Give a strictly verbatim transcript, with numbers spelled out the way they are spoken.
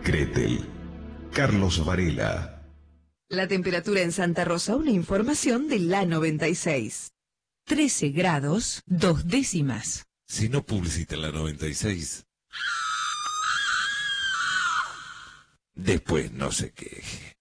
Gretel, Carlos Varela. La temperatura en Santa Rosa, una información de la noventa y seis. trece grados, dos décimas. Si no publicita la noventa y seis, después no se queje.